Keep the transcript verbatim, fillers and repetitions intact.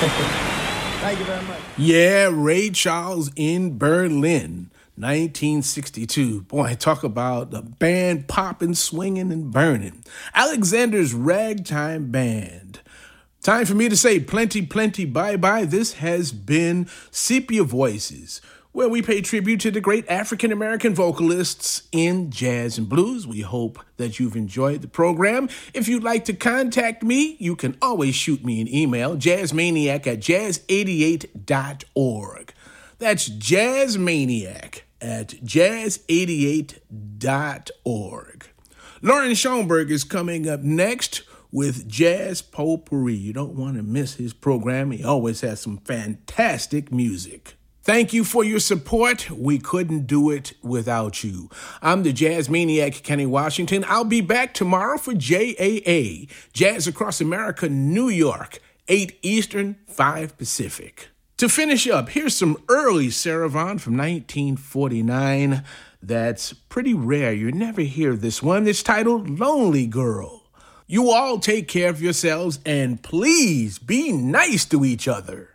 Thank you very much. Yeah, Ray Charles in Berlin, nineteen sixty-two. Boy, talk about the band popping, swinging, and burning. Alexander's Ragtime Band. Time for me to say plenty, plenty bye-bye. This has been Sepia Voices, where we pay tribute to the great African-American vocalists in jazz and blues. We hope that you've enjoyed the program. If you'd like to contact me, you can always shoot me an email, jazzmaniac at jazz eighty-eight dot org. That's jazzmaniac at jazz eighty-eight dot org. Lauren Schoenberg is coming up next with Jazz Potpourri. You don't want to miss his program. He always has some fantastic music. Thank you for your support. We couldn't do it without you. I'm the Jazz Maniac, Kenny Washington. I'll be back tomorrow for J A A, Jazz Across America, New York, eight Eastern, five Pacific. To finish up, here's some early Sarah Vaughan from nineteen forty-nine. That's pretty rare. You never hear this one. It's titled Lonely Girl. You all take care of yourselves and please be nice to each other.